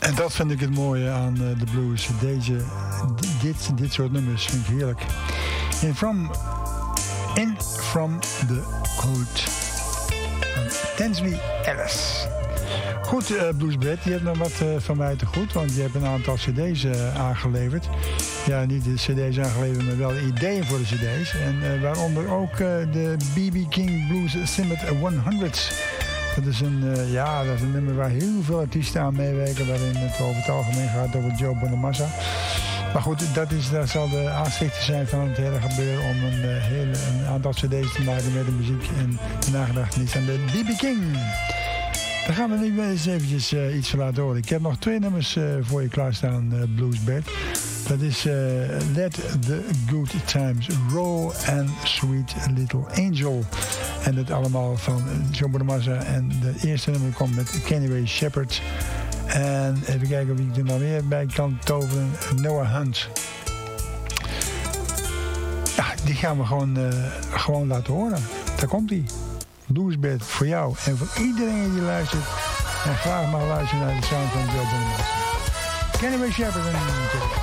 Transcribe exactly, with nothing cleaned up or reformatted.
En dat vind ik het mooie aan uh, de blues. Deze, dit, dit soort nummers vind ik heerlijk. In From, in from the Hood. Tinsley Ellis. Goed, uh, Bluesbed, je hebt nog wat uh, van mij te goed, want je hebt een aantal cd's uh, aangeleverd. Ja, niet de cd's aangeleverd, maar wel de ideeën voor de cd's. En uh, waaronder ook uh, de B B King Blues Summit honderd. Dat is een, uh, ja, dat is een nummer waar heel veel artiesten aan meewerken, waarin het over het algemeen gaat over Joe Bonamassa. Maar goed, dat, is, dat zal de aanstichter zijn van het hele gebeuren om een, uh, hele, een aantal cd's te maken met de muziek en de nagedachtenis aan de B B King. Daar gaan we nu eens eventjes uh, iets van laten horen. Ik heb nog twee nummers uh, voor je klaarstaan, uh, Bluesbed. Dat is uh, Let the Good Times Roll and Sweet Little Angel. En dat allemaal van Joe Bonamassa. En de eerste nummer komt met Kenny Ray Shepherd. En even kijken wie ik er nog meer bij kan toveren. Noah Hunt. Ja, die gaan we gewoon, uh, gewoon laten horen. Daar komt hij. Bluesbed voor jou en voor iedereen die luistert. En graag mag luisteren naar de sound van Joe Bonamassa. Kenny Ray Shepherd en